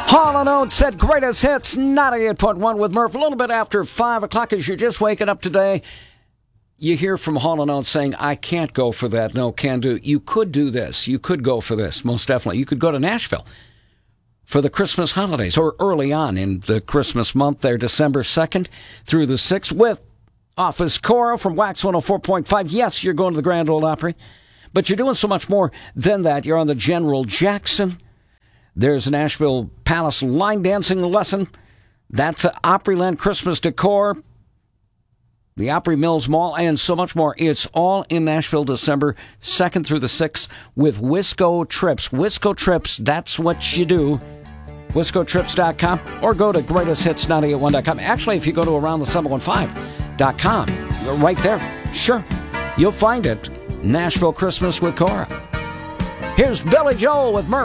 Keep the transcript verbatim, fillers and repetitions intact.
Hall and Oates at Greatest Hits ninety-eight point one with Murph. A little bit after five o'clock as you're just waking up today, you hear from Hall and Oates saying, I can't go for that. No, can do. You could do this. You could go for this, most definitely. You could go to Nashville for the Christmas holidays or early on in the Christmas month there, December second through the sixth with Office Cora from Wax one oh four point five. Yes, you're going to the Grand Ole Opry, but you're doing so much more than that. You're on the General Jackson. There's a Nashville Palace line dancing lesson. That's Opryland Christmas decor, the Opry Mills Mall, and so much more. It's all in Nashville, December second through the sixth with Wisco Trips. Wisco Trips, that's what you do. Wisco Trips dot com or go to greatest hits nine eight one dot com. Actually, if you go to around the seven one five dot com, right there, sure, you'll find it. Nashville Christmas with Cora. Here's Billy Joel with Murph.